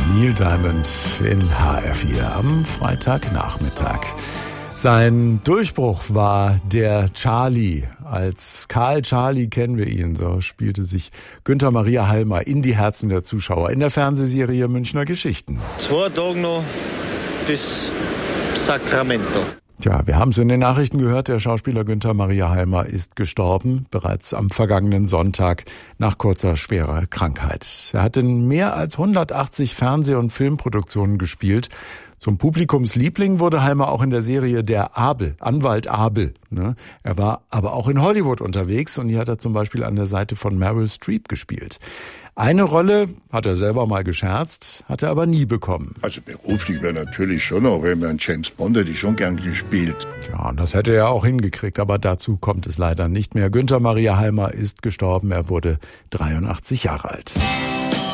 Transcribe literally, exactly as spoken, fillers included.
Neil Diamond in H R vier am Freitagnachmittag. Sein Durchbruch war der Charlie. Als Karl Charlie kennen wir ihn. So spielte sich Günther Maria Halmer in die Herzen der Zuschauer in der Fernsehserie Münchner Geschichten. Zwei Tage noch bis Sacramento. Tja, wir haben es in den Nachrichten gehört, der Schauspieler Günther Maria Halmer ist gestorben, bereits am vergangenen Sonntag nach kurzer schwerer Krankheit. Er hat in mehr als hundertachtzig Fernseh- und Filmproduktionen gespielt. Zum Publikumsliebling wurde Halmer auch in der Serie Der Abel, Anwalt Abel. Ne? Er war aber auch in Hollywood unterwegs und hier hat er zum Beispiel an der Seite von Meryl Streep gespielt. Eine Rolle, hat er selber mal gescherzt, hat er aber nie bekommen. Also beruflich wäre natürlich schon, aber wenn man James Bond hätte ich schon gern gespielt. Ja, das hätte er auch hingekriegt, aber dazu kommt es leider nicht mehr. Günther Maria Halmer ist gestorben, er wurde dreiundachtzig Jahre alt.